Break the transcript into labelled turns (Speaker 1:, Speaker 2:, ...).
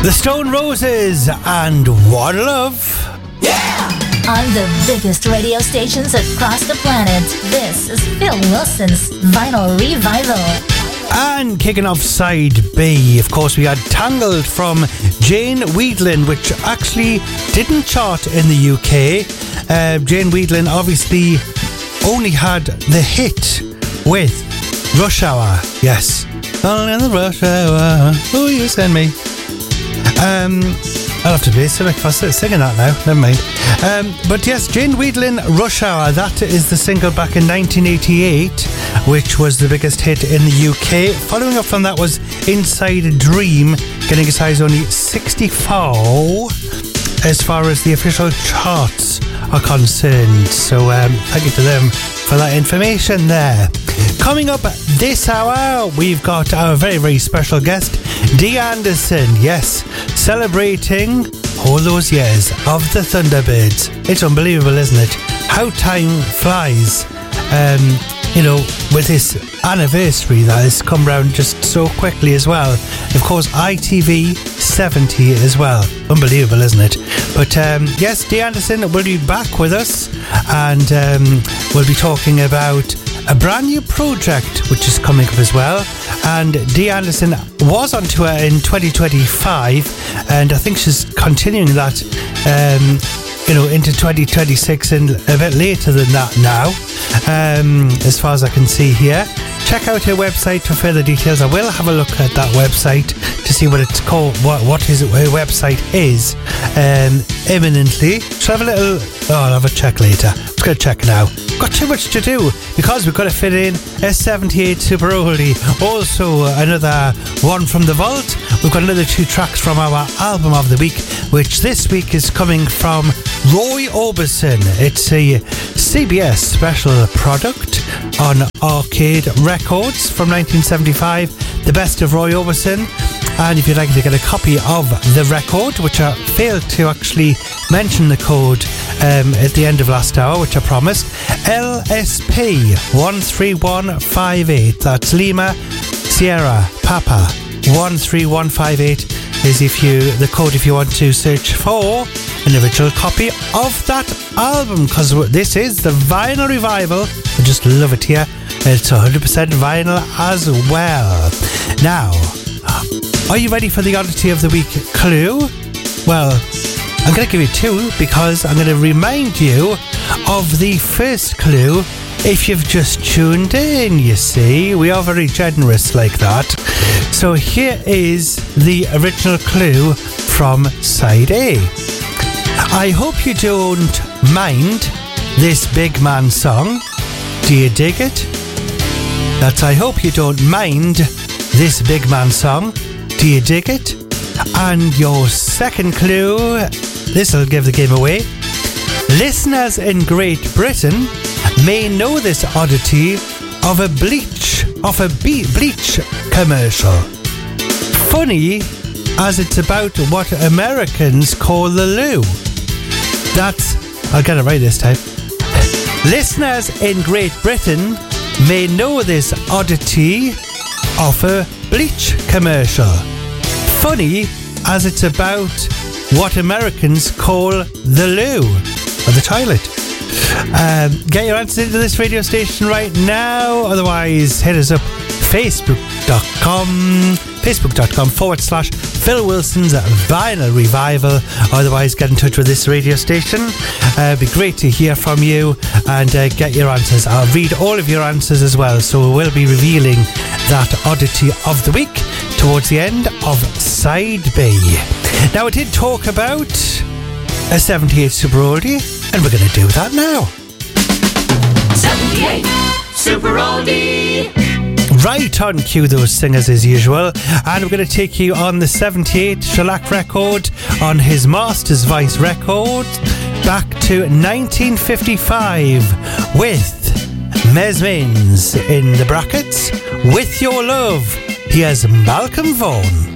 Speaker 1: The Stone Roses and What Love.
Speaker 2: Yeah! On the biggest radio stations across the planet, this is Phil Wilson's Vinyl Revival.
Speaker 1: And kicking off side B, of course, we had Tangled from Jane Wiedlin, which actually didn't chart in the UK. Jane Wiedlin obviously only had the hit with Rush Hour. Yes. Only in the Rush Hour. Oh, you send me. I'll have to be singing that now. Never mind. But yes, Jane Wiedlin, Rush Hour. That is the single back in 1988, which was the biggest hit in the UK. Following up from that was Inside a Dream, getting as high as only 64 as far as the official charts are concerned. So thank you to them for that information there. Coming up this hour, we've got our very, very special guest, Dee Anderson. Yes, celebrating all those years of the Thunderbirds. It's unbelievable, isn't it? How time flies. With this anniversary that has come round just so quickly as well. Of course, ITV 70 as well. Unbelievable, isn't it? But yes, Dee Anderson will be back with us, and we'll be talking about a brand new project which is coming up as well. And Dee Anderson was on tour in 2025, and I think she's continuing that into 2026 and a bit later than that now, as far as I can see here. Check out her website for further details. I will have a look at that website to see what it's called, what her website is imminently. Should I have a little... I'll have a check later. I'm just going to check now. Got too much to do because we've got to fit in a 78 Super Oldie. Also, another one from the vault. We've got another 2 tracks from our album of the week, which this week is coming from Roy Orbison. It's a CBS special product on Arcade Records from 1975, the best of Roy Orbison. And if you'd like to get a copy of the record, which I failed to actually mention the code at the end of last hour, which I promised, LSP 13158. That's Lima Sierra Papa 13158 is the code if you want to search for an original copy of that album, because this is the Vinyl Revival. I just love it here. It's 100% vinyl as well. Now, are you ready for the Oddity of the Week clue? Well, I'm going to give you 2 because I'm going to remind you of the first clue if you've just tuned in. You see, we are very generous like that. So here is the original clue from side A. I hope you don't mind this big man song. Do you dig it? That's I hope you don't mind this big man song. Do you dig it? And your second clue, this will give the game away. Listeners in Great Britain may know this oddity of a bleach commercial. Funny as it's about what Americans call the loo. That's, I'll get it right this time. Listeners in Great Britain may know this oddity of a bleach commercial. Funny as it's about what Americans call the loo, or the toilet. Get your answers into this radio station right now. Otherwise, hit us up facebook.com/Phil Wilson's Vinyl Revival. Otherwise, get in touch with this radio station. It'd be great to hear from you and get your answers. I'll read all of your answers as well, so we will be revealing that oddity of the week towards the end of side B. Now, I did talk about a 78 Super Oldie, and we're going to do that now.
Speaker 3: 78 Super Oldie.
Speaker 1: Right on cue, those singers as usual, and we're going to take you on the 78 Shellac record on his Master's Vice record back to 1955 with Mesmins in the brackets. With Your Love, here's Malcolm Vaughan.